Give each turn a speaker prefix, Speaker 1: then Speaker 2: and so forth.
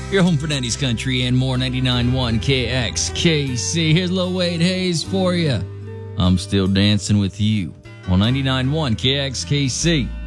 Speaker 1: Your home for 90s country and more. 99.1 KXKC. Here's Lil Wade Hayes for you. I'm still dancing with you on 99.1 KXKC.